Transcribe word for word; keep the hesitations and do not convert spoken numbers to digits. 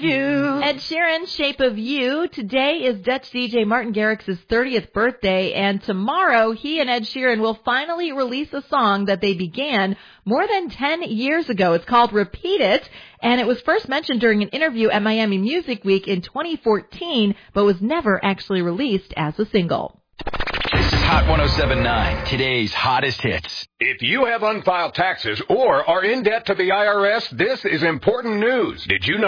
You. Ed Sheeran, Shape of You. Today is Dutch D J Martin Garrix's thirtieth birthday, and tomorrow he and Ed Sheeran will finally release a song that they began more than ten years ago. It's called Repeat It, and it was first mentioned during an interview at Miami Music Week in twenty fourteen, but was never actually released as a single. This is Hot one oh seven point nine, today's hottest hits. If you have unfiled taxes or are in debt to the I R S, this is important news. Did you know